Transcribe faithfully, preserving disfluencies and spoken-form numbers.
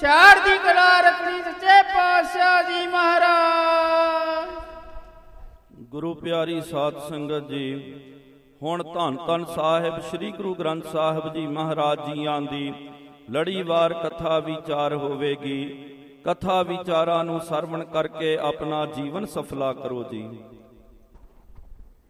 ਚੜ੍ਹਦੀ ਕਲਾ ਰੱਖਣੀ ਸੱਚੇ ਪਾਤਸ਼ਾਹ ਜੀ ਮਹਾਰਾਜ। ਗੁਰੂ ਪਿਆਰੀ ਸਾਧ ਸੰਗਤ ਜੀ, ਹੁਣ ਧੰਨ ਧੰਨ ਸਾਹਿਬ ਸ੍ਰੀ ਗੁਰੂ ਗ੍ਰੰਥ ਸਾਹਿਬ ਜੀ ਮਹਾਰਾਜ ਜੀਆਂ ਦੀ ਲੜੀਵਾਰ ਕਥਾ ਵਿਚਾਰ ਹੋਵੇਗੀ। ਕਥਾ ਵਿਚਾਰਾਂ ਨੂੰ ਸਰਵਣ ਕਰਕੇ ਆਪਣਾ ਜੀਵਨ ਸਫਲਾ ਕਰੋ ਜੀ।